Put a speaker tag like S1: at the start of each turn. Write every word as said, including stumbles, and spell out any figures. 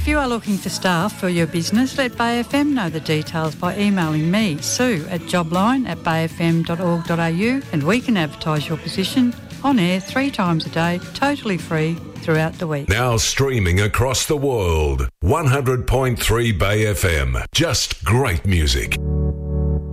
S1: If you are looking for staff for your business, let Bay F M know the details by emailing me, Sue, at jobline at bay f m dot org dot a u, and we can advertise your position on air three times a day, totally free, throughout the week.
S2: Now streaming across the world, one hundred point three Bay F M. Just great music.